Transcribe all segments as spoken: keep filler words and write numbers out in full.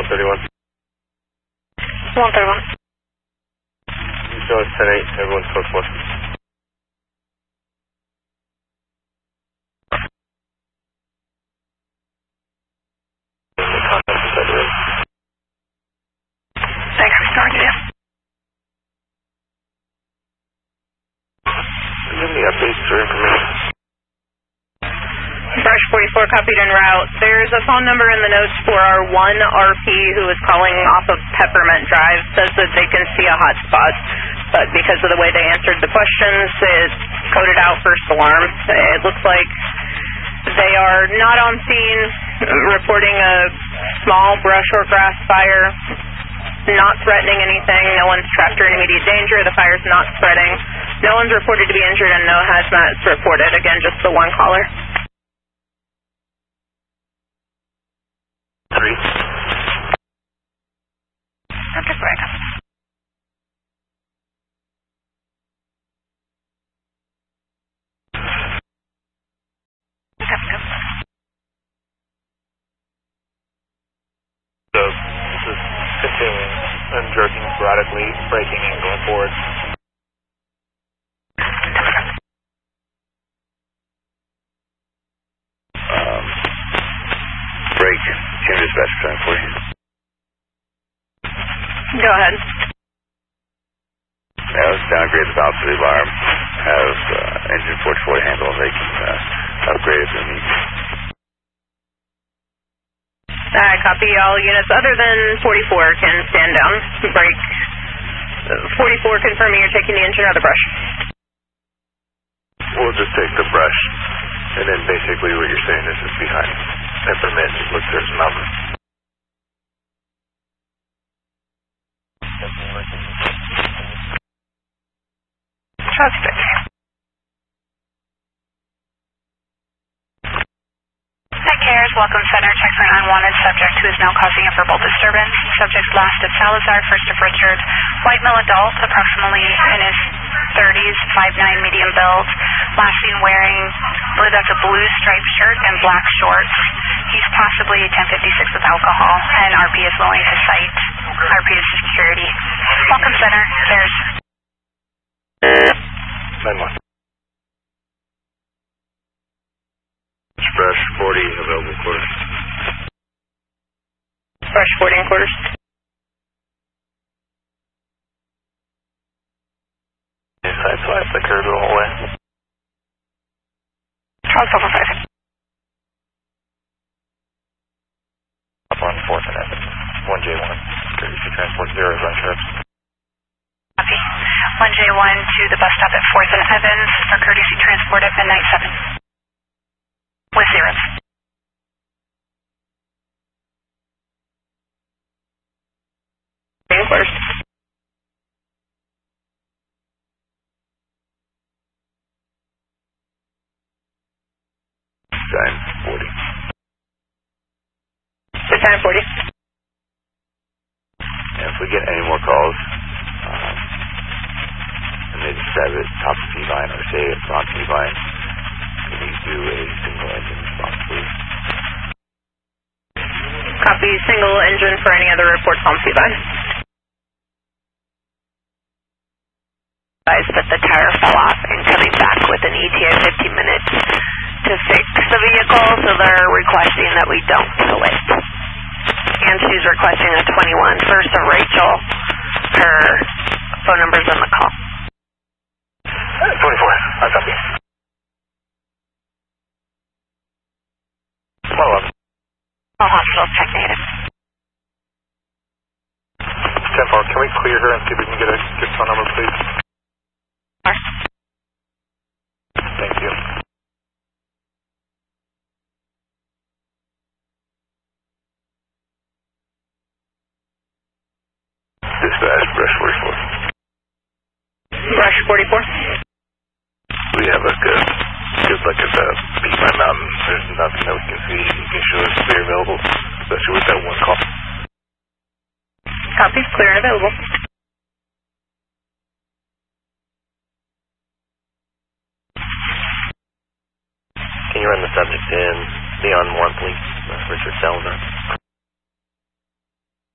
thirty-one. one thirty-one. You show us ten eight, everyone's code four. Thanks for starting it. Give me updates or information. Brush forty-four copied en route. There's a phone number in the notes for our one R P who is calling off of Peppermint Drive. Says that they can see a hotspot, but because of the way they answered the questions, it's coded out first alarm. It looks like they are not on scene, reporting a small brush or grass fire, not threatening anything. No one's trapped or in immediate danger. The fire's not spreading. No one's reported to be injured and no hazmats reported. Again, just the one caller. Three. Okay, great. So, this is continuing and jerking sporadically, braking and going forward. Um, brake, change dispatch time for you. Go ahead. Yeah, let's downgrade the valve to the alarm. Have uh, engine four forty handle and they can uh, upgrade if they need. Alright, copy. All units other than forty-four can stand down. Brake. forty-four confirming you're taking the engine out of the brush. We'll just take the brush, and then basically what you're saying is it's behind Peppermint. It looks there's a mountain. Suspect. At CARES, Welcome Center, check for an unwanted subject who is now causing a verbal disturbance. Subject's last of Salazar, first of Richard. White male adult, approximately in his thirties, five nine, medium build. Last seen wearing, I believe that's a blue striped shirt and black shorts. He's possibly ten fifty-six with alcohol, and R P is willing to cite. R P is security. Welcome Center, CARES. nine one. Brush forty, available quarters. Brush forty and quarters. Side swipe the curve the whole way. Charles over five. Up on fourth and Evans. one J one. Courtesy transport zero is unsure. Copy. one J one to the bus stop at fourth and Evans for courtesy transport at midnight seven. With zeros. And quarters. Time forty. The time forty. And if we get any more calls, um, and they describe it top of P-line or say it's on P-line, please do a single engine response, please. Copy. Single engine for any other reports on P-line. That the tire fell off and coming back with an E T A fifteen minutes to fix the vehicle, so they're requesting that we don't tow it. And she's requesting a twenty-one. First of Rachel, her phone number's on the call. twenty-four, I'll copy. Follow up. All hospitals check negative. ten four, can we clear her and see if we can get a good phone number, please? Thank you. Dispatch, brush forty-four. Brush forty-four. We have a good, good look at the P-line mountain. There's nothing that we can see. You can show us clear available, especially with that one call. Copy. Clear and available. Can you run the subject in Leon one, please? Uh, Richard Salazar.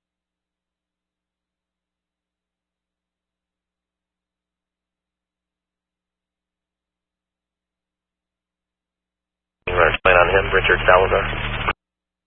on him, Richard Salazar.